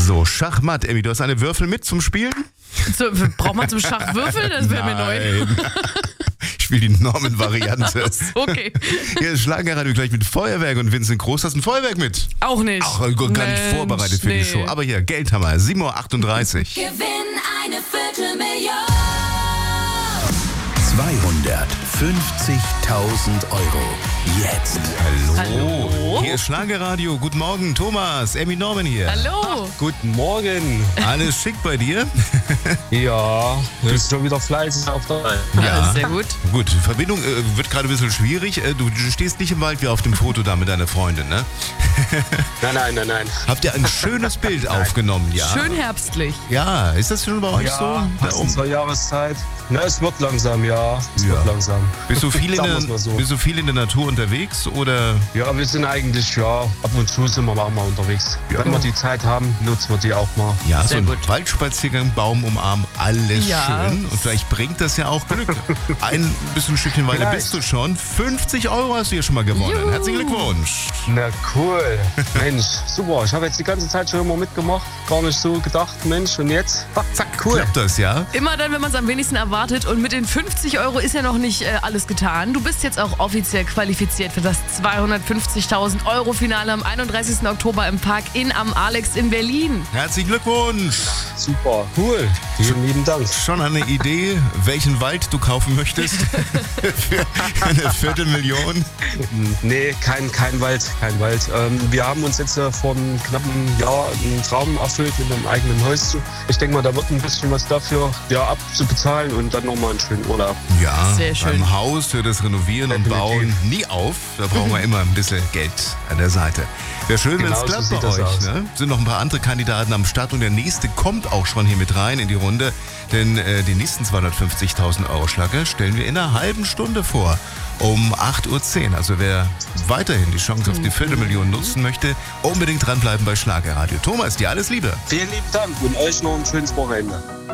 So, Schachmatt. Emmy, du hast eine Würfel mit zum Spielen? So, braucht man zum Schach Würfel? Das wäre mir neu. Ich spiele die Norman-Variante. Okay. Hier ist Schlagerradio gleich mit Feuerwerk und Vincent Groß. Hast du ein Feuerwerk mit? Auch nicht. Auch gar nicht vorbereitet für die Show. Aber hier, Geldhammer, 7:38 Uhr. Gewinn eine Viertelmillion. 250.000 Euro. Jetzt. Hallo. Hier ist Schlagerradio. Guten Morgen, Thomas. Emmy Norman hier. Hallo. Guten Morgen. Alles schick bei dir? Ja, du bist schon wieder fleißig auf der Reihe. Ja. Sehr gut. Gut, Verbindung wird gerade ein bisschen schwierig. Du stehst nicht im Wald wie auf dem Foto da mit deiner Freundin, ne? Nein. Habt ihr ein schönes Bild aufgenommen, ja? Schön herbstlich. Ja, ist das schon bei euch so? Ja, Da passt oben? zur Jahreszeit. Na, es wird langsam, ja. Es wird langsam. Bist du viel Sagen wir's mal so. bist du viel in der Natur unterwegs oder? Ja, wir sind eigentlich, ab und zu sind wir auch mal unterwegs. Ja. Wenn wir die Zeit haben, nutzen wir die auch mal. Ja, so Sehr ein gut. Waldspaziergang, Baum umarmen, alles Ja. schön. Und vielleicht bringt das ja auch Glück. Ein bisschen Stückchen weiter Vielleicht. bist du schon. 50 Euro hast du hier schon mal gewonnen. Juhu. Herzlichen Glückwunsch. Na cool. Mensch, super. Ich habe jetzt die ganze Zeit schon immer mitgemacht. Gar nicht so gedacht, Mensch. Und jetzt? Zack, cool. Klappt das, ja? Immer dann, wenn man es am wenigsten erwartet. Und mit den 50 Euro ist ja noch nicht alles getan. Du bist jetzt auch offiziell qualifiziert für das 250.000 Euro Finale am 31. Oktober im Park am Alex in Berlin. Herzlichen Glückwunsch. Super. Cool. Vielen lieben Dank. Schon eine Idee, welchen Wald du kaufen möchtest? Für eine Viertelmillion? Nee, kein Wald, kein Wald. Wir haben uns jetzt vor einem knappen Jahr einen Traum erfüllt mit einem eigenen Häuschen. Ich denke mal, da wird ein bisschen was dafür abzubezahlen und dann nochmal einen schönen Urlaub. Ja, Sehr schön. beim Haus für das Renovieren und Definitiv. Bauen nie auf. Da brauchen wir immer ein bisschen Geld an der Seite. Wäre schön, wenn es Genau so klappt sieht bei das euch. aus. Ne? Sind noch ein paar andere Kandidaten am Start und der nächste kommt auch schon hier mit rein in die Runde. Denn die nächsten 250.000 Euro Schlager stellen wir in einer halben Stunde vor. Um 8:10 Uhr. Also wer weiterhin die Chance auf die Viertelmillion nutzen möchte, unbedingt dranbleiben bei Schlagerradio. Thomas, dir alles Liebe. Vielen lieben Dank und euch noch ein schönes Wochenende.